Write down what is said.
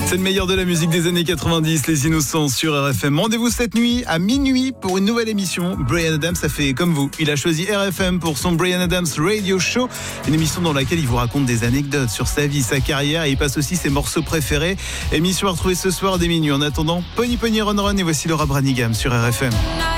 C'est le meilleur de la musique des années 90, Les Innocents sur RFM. Rendez-vous cette nuit à minuit pour une nouvelle émission. Bryan Adams a fait comme vous. Il a choisi RFM pour son Bryan Adams Radio Show, une émission dans laquelle il vous raconte des anecdotes sur sa vie, sa carrière et il passe aussi ses morceaux préférés. Émission à retrouver ce soir dès minuit. En attendant, Pony Pony Run Run et voici Laura Branigan sur RFM.